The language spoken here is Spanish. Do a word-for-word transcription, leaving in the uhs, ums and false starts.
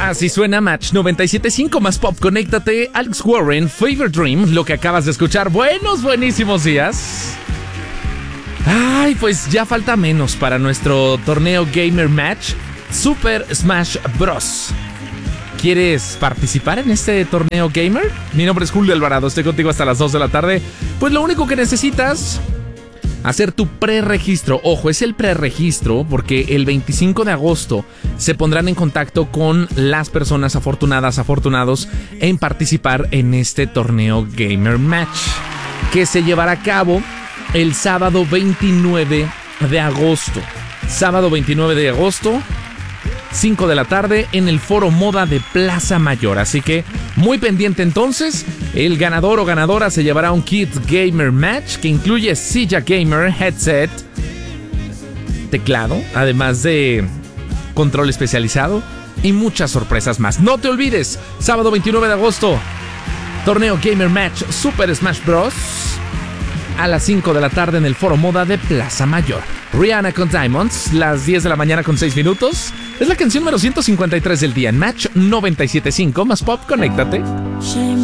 Así suena Match noventa y siete punto cinco más pop. Conéctate. Alex Warren, Fever Dream, lo que acabas de escuchar. Buenos, buenísimos días. Ay, pues ya falta menos para nuestro torneo Gamer Match Super Smash Bros. ¿Quieres participar en este torneo gamer? Mi nombre es Julio Alvarado, estoy contigo hasta las dos de la tarde. Pues lo único que necesitas, hacer tu preregistro. Ojo, es el preregistro porque el veinticinco de agosto se pondrán en contacto con las personas afortunadas, afortunados en participar en este torneo Gamer Match, que se llevará a cabo el sábado veintinueve de agosto. Sábado veintinueve de agosto, cinco de la tarde, en el Foro Moda de Plaza Mayor. Así que muy pendiente entonces. El ganador o ganadora se llevará un kit Gamer Match que incluye silla gamer, headset, teclado, además de control especializado y muchas sorpresas más. No te olvides, sábado veintinueve de agosto, torneo Gamer Match Super Smash Bros. A las cinco de la tarde en el Foro Moda de Plaza Mayor. Rihanna con Diamonds, las diez de la mañana con seis minutos. Es la canción número ciento cincuenta y tres del día en Match noventa y siete punto cinco más pop. Conéctate.